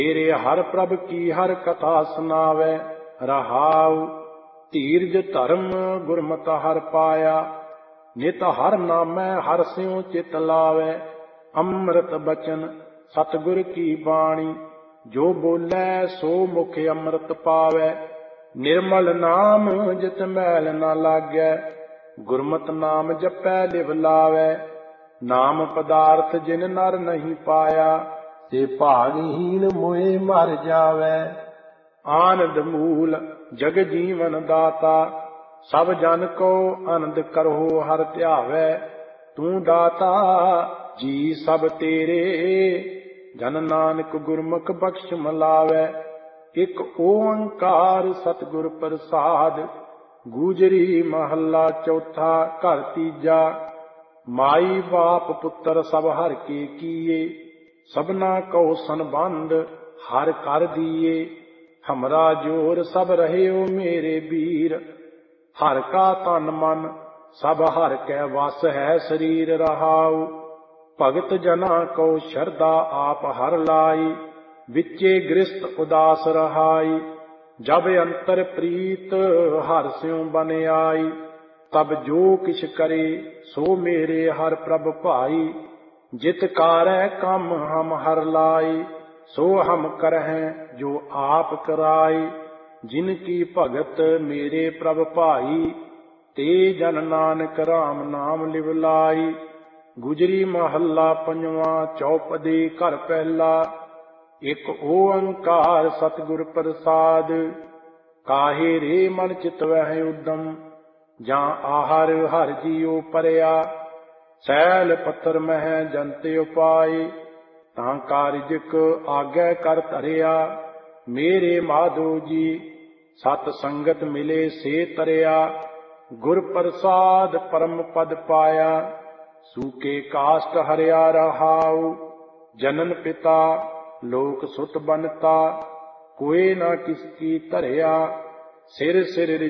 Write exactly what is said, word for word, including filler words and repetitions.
तेरे हर प्रभ की हर कथा सुनावे रहाउ। धीरज धर्म गुरमत हर पाया, नित हर नामै हर स्यों चित लावे। अमृत बचन सतगुर की बाणी, जो बोले सो मुख अमृत पावे। निर्मल नाम जित मैल न लागै, गुरमत नाम जपै लिव लावे। नाम पदार्थ जिन नर नहीं पाया, ते भागहीन मोए मर जावे। आनंद मूल जग जीवन दाता, सब जन को आनंद करो हर ध्यावे। तू दाता जी सब तेरे, जन नानक गुरमुख बख्श मिलावे। एक ओंकार सतगुर प्रसाद, गूजरी महला चौथा घर तीजा। माई बाप पुत्र सब हर के किए, सबना को संबंध हर कर दिए। हमरा जोर सब रहे ओ मेरे वीर, हर का तन मन सब हर कै वस है शरीर रहाउ। भगत जना को शरदा आप हर लाई, विचे गृहस्थ उदास रहाई। जब अंतर प्रीत हर स्यों बन आई, तब जो किछ करे सो मेरे हर प्रभ भाई। जित कारੈ कम हम हर लाई, सो हम करहें जो आप कराई। जिनकी भगत मेरे प्रभ भाई, ते जन नानक राम नाम लिव लाई। गुजरी महला पंजवा चौपदी घर पहला, एक ओंकार सतगुर प्रसाद। काहे रे मन चित वह उदम, जां आहार हर जियो परया। सैल पत्थर मह जंत उपाय, तां कारिजक आगे कर धरिया। मेरे माधो जी सत संगत मिले से तरया, गुर प्रसाद परम पद पाया। सूके काष्ट हरिया रहाउ, जनन पिता लोक सुत बनता। कोई न किसकी धरिया, सिर सिर